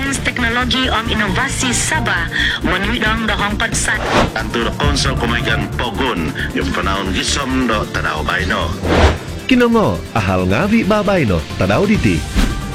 Science, Technology ug Inovasi Sabah manuidang dahong padsat. Anto konsol kumaygan pogon yung panahon gisom do tanaw bayno. Kinongo, ahal ngavi babay no, tadaw diti.